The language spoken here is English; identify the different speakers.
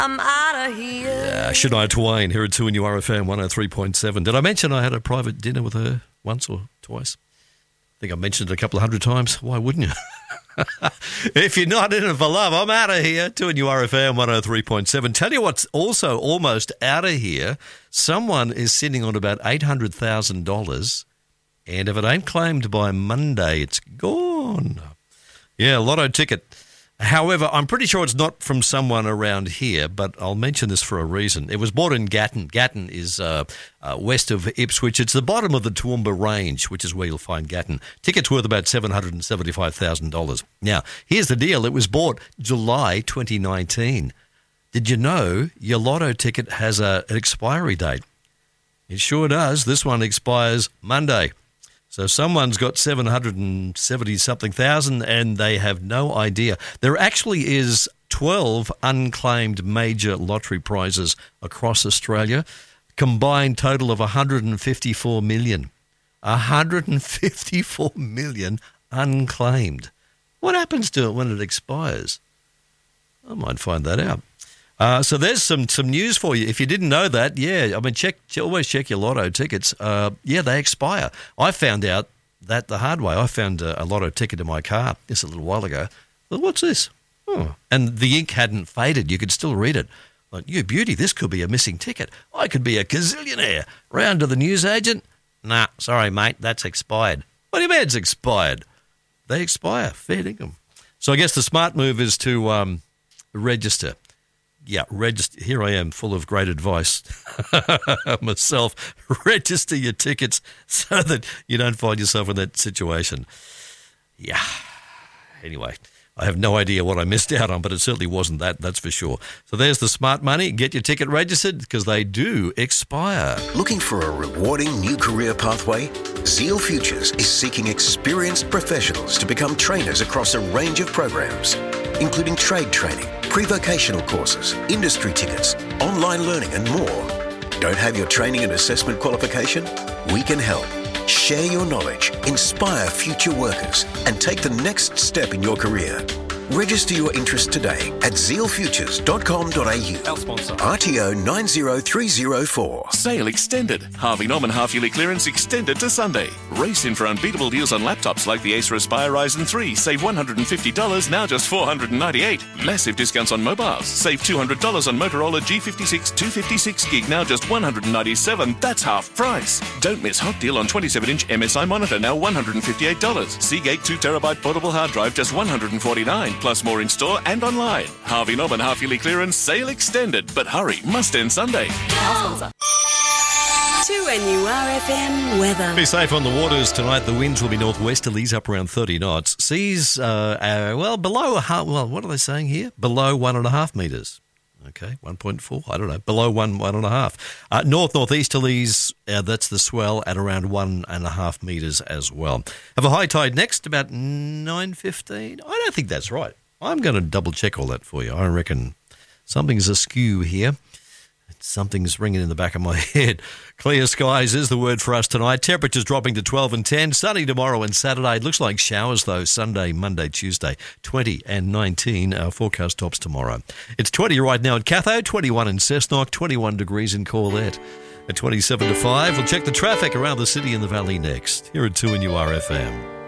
Speaker 1: I'm out of here.
Speaker 2: Shania Twain here at 2 and URFM 103.7. Did I mention I had a private dinner with her once or twice? I think I mentioned it a couple of hundred times. Why wouldn't you? If you're not in it for love, I'm out of here. 2 and URFM 103.7. Tell you what's also almost out of here. Someone is sitting on about $800,000, and if it ain't claimed by Monday, it's gone. Yeah, lotto ticket. However, I'm pretty sure it's not from someone around here, but I'll mention this for a reason. It was bought in Gatton. Gatton is west of Ipswich. It's the bottom of the Toowoomba Range, which is where you'll find Gatton. Tickets worth about $775,000. Now, here's the deal. It was bought July 2019. Did you know your lotto ticket has an expiry date? It sure does. This one expires Monday. So someone's got 770-something thousand and they have no idea. There actually is 12 unclaimed major lottery prizes across Australia, combined total of 154 million. 154 million unclaimed. What happens to it when it expires? I might find that out. So there's some news for you. If you didn't know that, always check your lotto tickets. They expire. I found out that the hard way. I found a lotto ticket in my car just a little while ago. Well, what's this? Oh. And the ink hadn't faded. You could still read it. Like, you beauty, this could be a missing ticket. I could be a gazillionaire. Round to the newsagent. Nah, sorry, mate, that's expired. What do you mean it's expired? They expire. Fair dinkum. So I guess the smart move is to register. Yeah, register. Here I am, full of great advice myself. Register your tickets so that you don't find yourself in that situation. Yeah. Anyway, I have no idea what I missed out on, but it certainly wasn't that's for sure. So there's the smart money. Get your ticket registered because they do expire.
Speaker 3: Looking for a rewarding new career pathway? Zeal Futures is seeking experienced professionals to become trainers across a range of programs, including trade training, pre-vocational courses, industry tickets, online learning and more. Don't have your training and assessment qualification? We can help. Share your knowledge, inspire future workers, and take the next step in your career. Register your interest today at zealfutures.com.au.
Speaker 4: Our sponsor.
Speaker 3: RTO 90304.
Speaker 4: Sale extended. Harvey Norman half-yearly clearance extended to Sunday. Race in for unbeatable deals on laptops like the Acer Aspire Ryzen 3. Save $150, now just $498. Massive discounts on mobiles. Save $200 on Motorola G56 256 gig, now just $197. That's half price. Don't miss hot deal on 27-inch MSI monitor, now $158. Seagate 2TB portable hard drive, just $149. Plus more in store and online. Harvey Norman half-yearly clearance sale extended. But hurry, must end Sunday.
Speaker 1: 2NURFM weather.
Speaker 2: Be safe on the waters tonight. The winds will be northwesterlies up around 30 knots. Seas, below, what are they saying here? Below 1.5 metres. Okay, 1.4, I don't know, below 1.5. Northeasterlies, that's the swell at around 1.5 metres as well. Have a high tide next, about 9:15. I don't think that's right. I'm going to double check all that for you. I reckon something's askew here. Something's ringing in the back of my head. Clear skies is the word for us tonight. Temperatures dropping to 12 and 10. Sunny tomorrow and Saturday. It looks like showers, though, Sunday, Monday, Tuesday. 20 and 19. Our forecast tops tomorrow. It's 20 right now at Catho, 21 in Cessnock, 21 degrees in Corlette. At 27 to 5, we'll check the traffic around the city and the valley next. Here at 2NURFM.